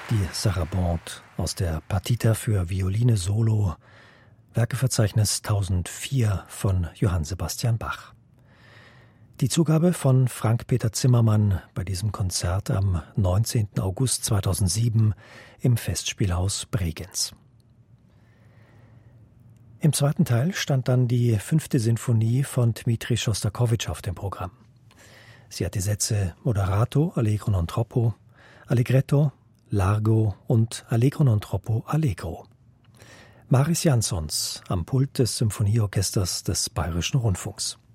Die Sarabande aus der Partita für Violine Solo, Werkeverzeichnis 1004 von Johann Sebastian Bach. Die Zugabe von Frank-Peter Zimmermann bei diesem Konzert am 19. August 2007 im Festspielhaus Bregenz. Im zweiten Teil stand dann die 5. Sinfonie von Dmitri Schostakowitsch auf dem Programm. Sie hat die Sätze Moderato, Allegro non troppo, Allegretto, Largo und Allegro non troppo allegro. Mariss Jansons am Pult des Symphonieorchesters des Bayerischen Rundfunks.